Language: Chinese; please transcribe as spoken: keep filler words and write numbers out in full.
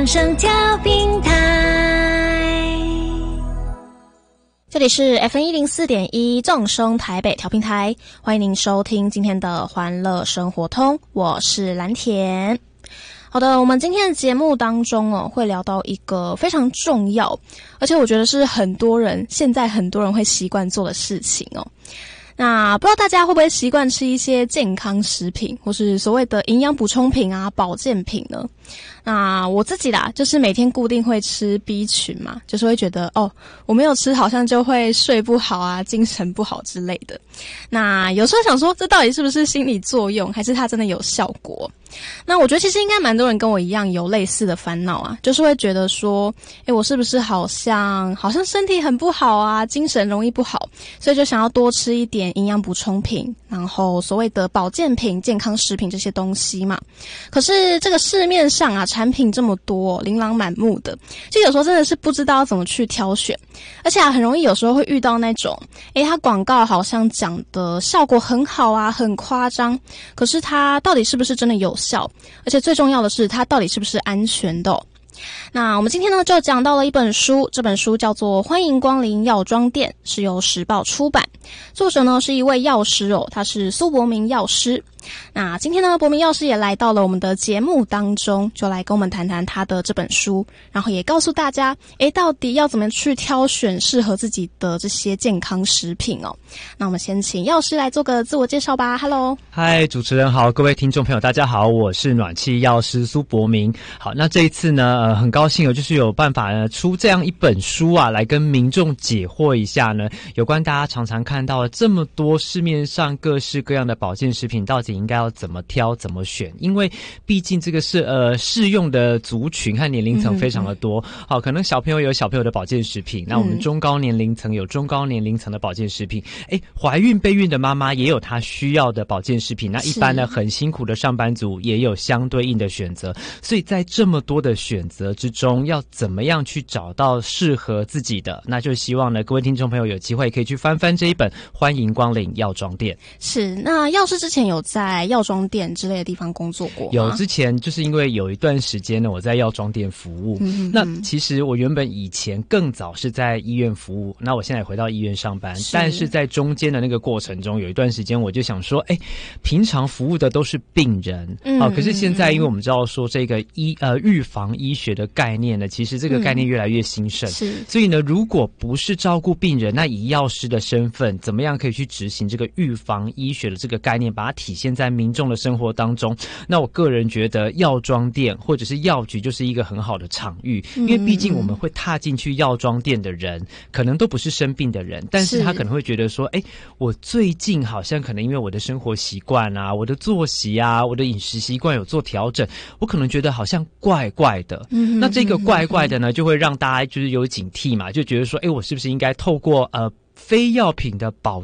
声调频台，这里是 F M 一零四点一正声台北调频台，欢迎您收听今天的欢乐生活通，我是蓝田。好的，我们今天的节目当中哦，会聊到一个非常重要，而且我觉得是很多人现在很多人会习惯做的事情哦。那不知道大家会不会习惯吃一些健康食品，或是所谓的营养补充品啊、保健品呢？那我自己啦，就是每天固定会吃 B 群嘛，就是会觉得哦，我没有吃好像就会睡不好啊，精神不好之类的。那有时候想说，这到底是不是心理作用，还是它真的有效果？那我觉得其实应该蛮多人跟我一样有类似的烦恼啊，就是会觉得说，诶，我是不是好像好像身体很不好啊，精神容易不好，所以就想要多吃一点营养补充品，然后所谓的保健品、健康食品这些东西嘛。可是这个市面上啊，产品这么多，琳琅满目的，就有时候真的是不知道怎么去挑选，而且啊，很容易有时候会遇到那种，诶，它广告好像讲的效果很好啊，很夸张，可是它到底是不是真的有效？而且最重要的是，它到底是不是安全的哦？那我们今天呢，就讲到了一本书，这本书叫做《欢迎光临药妆店》，是由时报出版，作者呢是一位药师哦，他是苏博明药师。那今天呢，博明药师也来到了我们的节目当中，就来跟我们谈谈他的这本书，然后也告诉大家，诶，到底要怎么去挑选适合自己的这些健康食品哦。那我们先请药师来做个自我介绍吧。Hello， 嗨，主持人好，各位听众朋友，大家好，我是暖气药师苏博明。好，那这一次呢，呃，很高兴哦，就是有办法呢出这样一本书啊，来跟民众解惑一下呢，有关大家常常看到这么多市面上各式各样的保健食品，到底应该要怎么挑怎么选？因为毕竟这个是呃适用的族群和年龄层非常的多。嗯、好，可能小朋友有小朋友的保健食品，那我们中高年龄层有中高年龄层的保健食品。哎，怀孕备孕的妈妈也有她需要的保健食品。那一般呢很辛苦的上班族也有相对应的选择。所以在这么多的选择之中，要怎么样去找到适合自己的？那就希望呢各位听众朋友有机会可以去翻翻这一本《欢迎光临药妆店》。 是，那药师之前有在药妆店之类的地方工作过吗？ 有，之前就是因为有一段时间呢，我在药妆店服务。嗯嗯，那其实我原本以前更早是在医院服务，那我现在也回到医院上班，是但是在中间的那个过程中，有一段时间我就想说，哎，平常服务的都是病人，嗯、啊，可是现在因为我们知道说这个医呃预防医学的概念呢，其实这个概念越来越兴盛，嗯、是，所以呢，如果不是照顾病人，那以药师的身份，怎么样可以去执行这个预防医学的这个概念，把它体现在民众的生活当中？那我个人觉得药妆店或者是药局就是一个很好的场域，因为毕竟我们会踏进去药妆店的人可能都不是生病的人，但是他可能会觉得说，哎，我最近好像可能因为我的生活习惯啊，我的作息啊，我的饮食习惯有做调整，我可能觉得好像怪怪的。嗯、那这个怪怪的呢，就会让大家就是有警惕嘛，就觉得说，哎，我是不是应该透过呃非药品的保